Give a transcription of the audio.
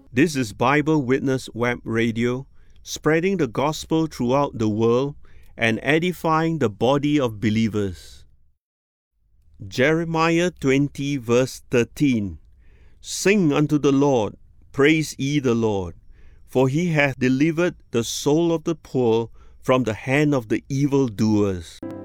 This is Bible Witness Web Radio, spreading the gospel throughout the world and edifying the body of believers. Jeremiah 20 verse 13. Sing unto the Lord, praise ye the Lord, for he hath delivered the soul of the poor from the hand of the evildoers.